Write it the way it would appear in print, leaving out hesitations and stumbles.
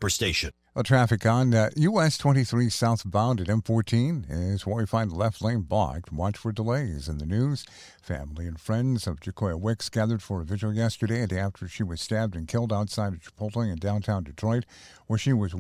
Superstation. A traffic on US 23 southbound at M14 is where we find the left lane blocked. Watch for delays. In the news, family and friends of Jacoya Wicks gathered for a vigil yesterday, a day after she was stabbed and killed outside of Chipotle in downtown Detroit, where she was